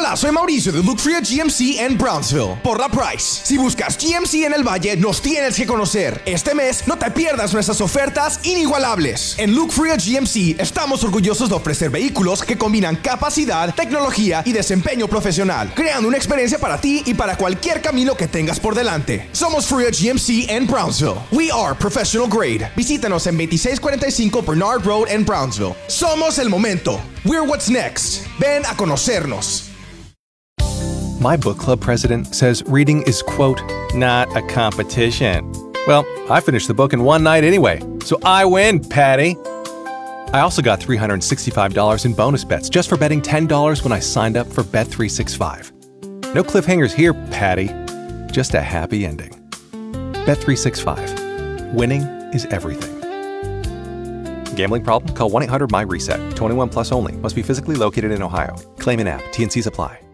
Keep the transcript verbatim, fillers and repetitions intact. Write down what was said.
Hola, soy Mauricio de Luke Fria G M C en Brownsville. Por la Price. Si buscas G M C en el Valle, nos tienes que conocer. Este mes, no te pierdas nuestras ofertas inigualables. En Luke Fria G M C, estamos orgullosos de ofrecer vehículos que combinan capacidad, tecnología y desempeño profesional, creando una experiencia para ti y para cualquier camino que tengas por delante. Somos Fria G M C en Brownsville. We are professional grade. Visítanos en veintiséis cuarenta y cinco Bernard Road en Brownsville. Somos el momento. We're what's next. Ven a conocernos. My book club president says reading is, quote, not a competition. Well, I finished the book in one night anyway, so I win, Patty. I also got three hundred sixty-five dollars in bonus bets just for betting ten dollars when I signed up for Bet three sixty-five. No cliffhangers here, Patty. Just a happy ending. Bet three sixty-five. Winning is everything. Gambling problem? Call one eight hundred M Y RESET. twenty-one plus only. Must be physically located in Ohio. Claim in app. T and Cs apply.